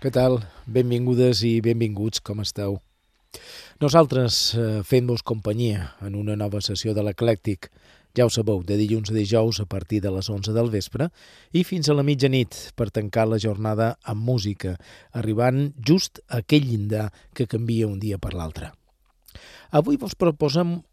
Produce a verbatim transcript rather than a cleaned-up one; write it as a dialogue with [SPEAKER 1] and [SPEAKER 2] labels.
[SPEAKER 1] Què tal? Benvingudes i benvinguts, com esteu? Nosaltres eh, fem-vos companyia en una nova sessió de l'Eclèctic. Ja ho sabeu, de dilluns a dijous a partir de les onze del vespre i fins a la mitjanit per tancar la jornada amb música, arribant just a aquell llindar que canvia un dia per l'altre. Avui vos proposem